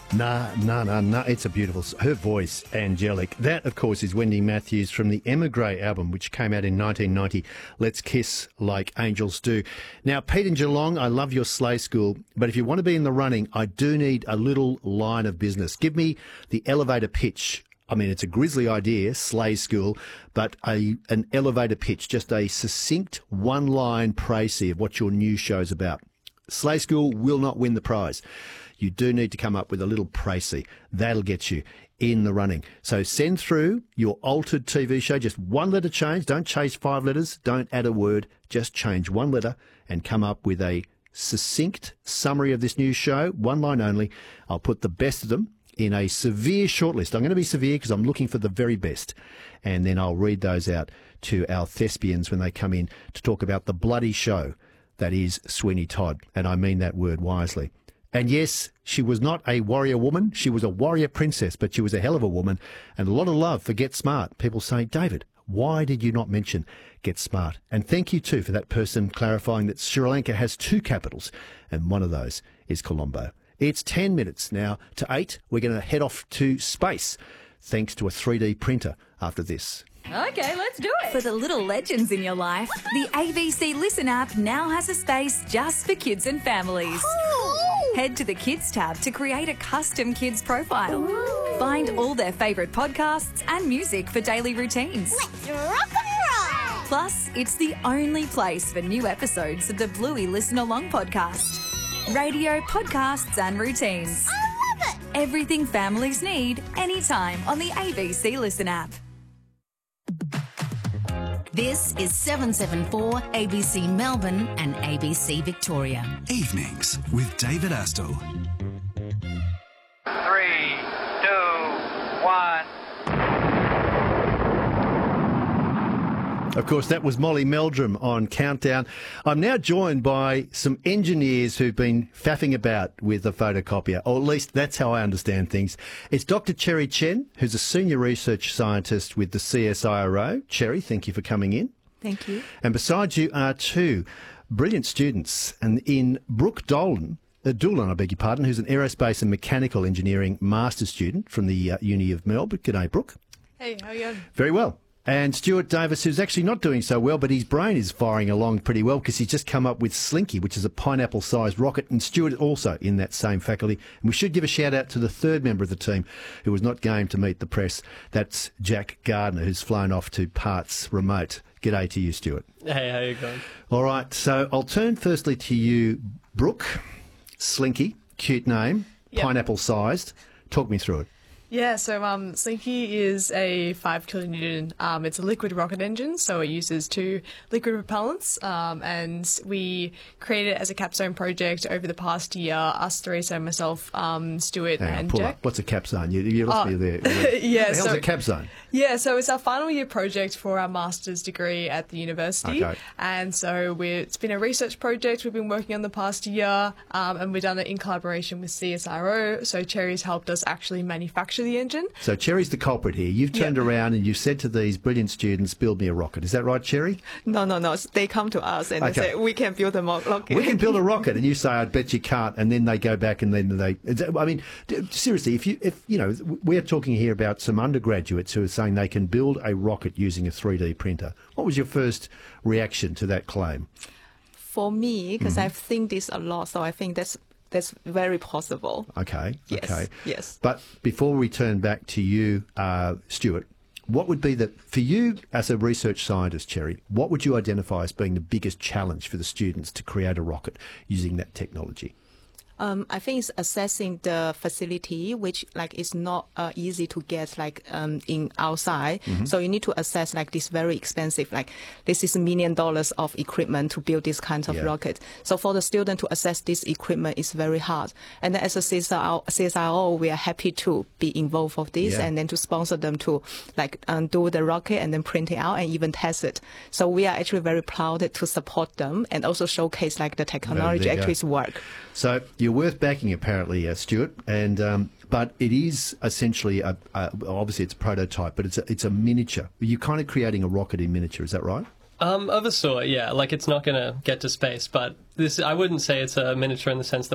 Nah. It's a beautiful... Her voice, angelic. That, of course, is Wendy Matthews from the Emigre album, which came out in 1990, Let's Kiss Like Angels Do. Now, Pete in Geelong, I love your sleigh school, but if you want to be in the running, I do need a little line of business. Give me the elevator pitch. I mean, it's a grisly idea, sleigh school, but an elevator pitch, just a succinct one-line précis of what your new show's about. Sleigh school will not win the prize. You do need to come up with a little précis. That'll get you in the running. So send through your altered TV show, just one letter change. Don't change 5 letters. Don't add a word. Just change one letter and come up with a succinct summary of this new show, one line only. I'll put the best of them in a severe shortlist. I'm going to be severe because I'm looking for the very best. And then I'll read those out to our thespians when they come in to talk about the bloody show that is Sweeney Todd. And I mean that word wisely. And yes, she was not a warrior woman. She was a warrior princess, but she was a hell of a woman. And a lot of love for Get Smart. People say, David, why did you not mention Get Smart? And thank you, too, for that person clarifying that Sri Lanka has 2 capitals, and one of those is Colombo. It's 10 minutes now to 8. We're going to head off to space, thanks to a 3D printer after this. Okay, let's do it. For the little legends in your life, the ABC Listen app now has a space just for kids and families. Head to the Kids tab to create a custom kids profile. Find all their favourite podcasts and music for daily routines. Let's rock and roll! Plus, it's the only place for new episodes of the Bluey Listen Along podcast. Radio, podcasts and routines. I love it! Everything families need, anytime on the ABC Listen app. This is 774 ABC Melbourne and ABC Victoria. Evenings with David Astle. 3, 2, 1. Of course, that was Molly Meldrum on Countdown. I'm now joined by some engineers who've been faffing about with the photocopier, or at least that's how I understand things. It's Dr. Cherry Chen, who's a senior research scientist with the CSIRO. Cherry, thank you for coming in. Thank you. And beside you are 2 brilliant students, and in Brooke Doolan, I beg your pardon, who's an aerospace and mechanical engineering master's student from the Uni of Melbourne. G'day, Brooke. Hey, how are you going? Very well. And Stuart Davis, who's actually not doing so well, but his brain is firing along pretty well because he's just come up with Slinky, which is a pineapple-sized rocket, and Stuart also in that same faculty. And we should give a shout-out to the 3rd member of the team who was not game to meet the press. That's Jack Gardner, who's flown off to Parts Remote. G'day to you, Stuart. Hey, how you going? All right, so I'll turn firstly to you, Brooke. Slinky, cute name, Yep. pineapple-sized. Talk me through it. Yeah, so Slinky is a 5 kilonewton. It's a liquid rocket engine, so it uses 2 liquid propellants, and we created it as a capstone project over the past year. Us 3, so myself, Stuart, and pull Jack. up. What's a capstone? You lost me there. Yeah, What the hell's a capstone? Yeah, so it's our final year project for our master's degree at the university. Okay. And so it's been a research project we've been working on the past year, and we've done it in collaboration with CSIRO. So Cherry's helped us actually manufacture the engine. So Cherry's the culprit here. You've turned around and you've said to these brilliant students, build me a rocket. Is that right, Cherry? No. They come to us and they say, we can build a rocket. We can build a rocket. And you say, I bet you can't. And then they go back and then I mean, seriously, if you know, we're talking here about some undergraduates who are saying they can build a rocket using a 3D printer. What was your first reaction to that claim? For me, because I've seen this a lot, so I think that's very possible. Okay. Yes, okay. yes. But before we turn back to you, Stuart, what would be for you as a research scientist, Cherry, what would you identify as being the biggest challenge for the students to create a rocket using that technology? I think it's assessing the facility, which is not easy to get in outside. So you need to assess this very expensive, this is $1 million of equipment to build this kind of rocket. So for the student to assess this equipment is very hard. And then as a CSIRO, we are happy to be involved with this and then to sponsor them to do the rocket and then print it out and even test it. So we are actually very proud to support them and also showcase the technology actually work. So you're worth backing, apparently, Stuart, and but it is essentially obviously it's a prototype, but it's a miniature. You're kind of creating a rocket in miniature, is that right? Of a sort, yeah. It's not going to get to space, but I wouldn't say it's a miniature in the sense that